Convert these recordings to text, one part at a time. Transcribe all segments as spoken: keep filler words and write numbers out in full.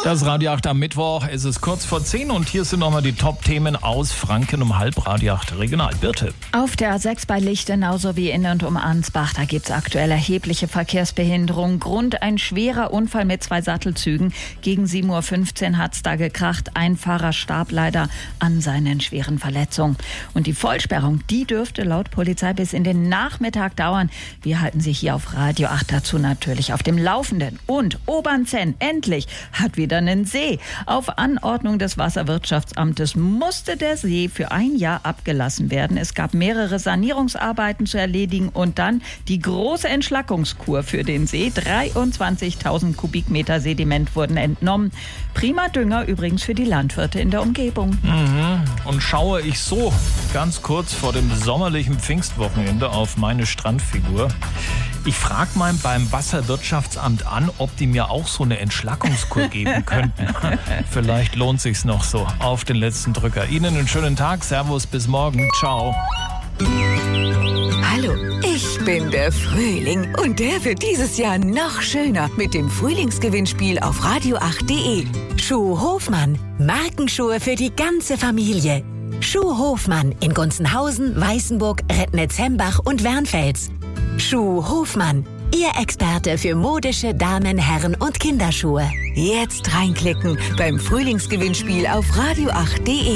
Das Radio acht am Mittwoch, es ist kurz vor zehn und hier sind nochmal die Top-Themen aus Franken um halb. Radio acht Regional, Birte. Auf der A sechs bei Lichtenau sowie in und um Ansbach, da gibt es aktuell erhebliche Verkehrsbehinderung. Grund ein schwerer Unfall mit zwei Sattelzügen. Gegen sieben Uhr fünfzehn hat es da gekracht. Ein Fahrer starb leider an seinen schweren Verletzungen. Und die Vollsperrung, die dürfte laut Polizei bis in den Nachmittag dauern. Wir halten Sie hier auf Radio acht dazu natürlich auf dem Laufenden. Und Obernzenn, endlich, hat wieder einen See. Auf Anordnung des Wasserwirtschaftsamtes musste der See für ein Jahr abgelassen werden. Es gab mehrere Sanierungsarbeiten zu erledigen und dann die große Entschlackungskur für den See. dreiundzwanzigtausend Kubikmeter Sediment wurden entnommen. Prima Dünger übrigens für die Landwirte in der Umgebung. Mhm. Und schaue ich so ganz kurz vor dem sommerlichen Pfingstwochenende auf meine Strandfigur. Ich frage mal beim Wasserwirtschaftsamt an, ob die mir auch so eine Entschlackungskur geben könnten. Vielleicht lohnt sich's noch so auf den letzten Drücker. Ihnen einen schönen Tag. Servus, bis morgen. Ciao. Hallo, ich bin der Frühling und der wird dieses Jahr noch schöner mit dem Frühlingsgewinnspiel auf radio acht punkt de. Schuh Hofmann, Markenschuhe für die ganze Familie. Schuh Hofmann in Gunzenhausen, Weißenburg, Rednitz-Hembach und Wernfels. Schuh Hofmann, Ihr Experte für modische Damen-, Herren- und Kinderschuhe. Jetzt reinklicken beim Frühlingsgewinnspiel auf radio acht punkt de.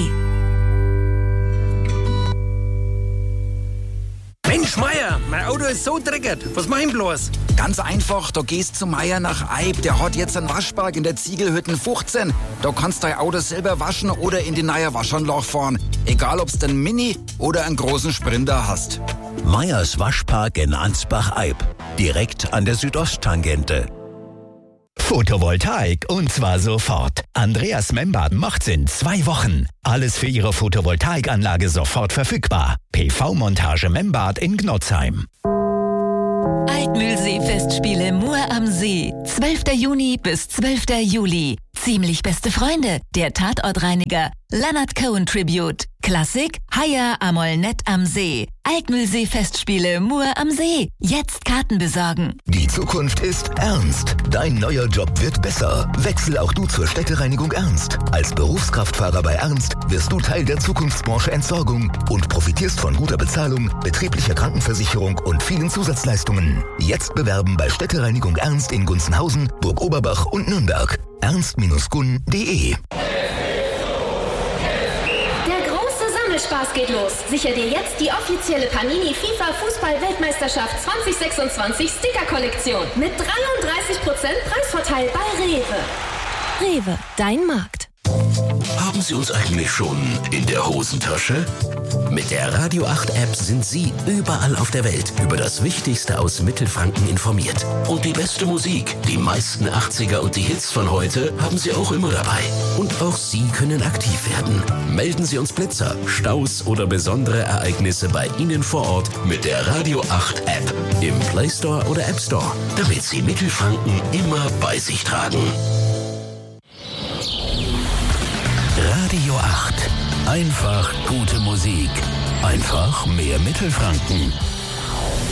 Mensch, Meier, mein Auto ist so dreckig. Was mach ich bloß? Ganz einfach, da gehst zu Meier nach Eib. Der hat jetzt einen Waschberg in der Ziegelhütten fünfzehn. Da kannst du dein Auto selber waschen oder in die neue Waschanlage fahren. Egal, ob's den Mini oder einen großen Sprinter hast. Meyers Waschpark in Ansbach-Eib. Direkt an der Südosttangente. Photovoltaik und zwar sofort. Andreas Membart macht's in zwei Wochen. Alles für Ihre Photovoltaikanlage sofort verfügbar. P V-Montage Membart in Gnotzheim. Altmühlsee-Festspiele Mur am See. zwölfter Juni bis zwölfter Juli. Ziemlich beste Freunde. Der Tatortreiniger. Leonard Cohen Tribute. Klassik. Haya Amol Nett am See. Altmühlsee-Festspiele Mur am See. Jetzt Karten besorgen. Die Zukunft ist ernst. Dein neuer Job wird besser. Wechsel auch du zur Städtereinigung Ernst. Als Berufskraftfahrer bei Ernst wirst du Teil der Zukunftsbranche Entsorgung und profitierst von guter Bezahlung, betrieblicher Krankenversicherung und vielen Zusatzleistungen. Jetzt bewerben bei Städtereinigung Ernst in Gunzenhausen, Burg Oberbach und Nürnberg. ernst Bindestrich gun punkt de. Spaß geht los. Sicher dir jetzt die offizielle Panini FIFA Fußball-Weltmeisterschaft zwanzig sechsundzwanzig Sticker-Kollektion mit dreiunddreißig Prozent Preisvorteil bei Rewe. Rewe, dein Markt. Haben Sie uns eigentlich schon in der Hosentasche? Mit der Radio acht App sind Sie überall auf der Welt über das Wichtigste aus Mittelfranken informiert. Und die beste Musik, die meisten achtziger und die Hits von heute haben Sie auch immer dabei. Und auch Sie können aktiv werden. Melden Sie uns Blitzer, Staus oder besondere Ereignisse bei Ihnen vor Ort mit der Radio acht App im Play Store oder App Store, damit Sie Mittelfranken immer bei sich tragen. Radio acht. Einfach gute Musik. Einfach mehr Mittelfranken.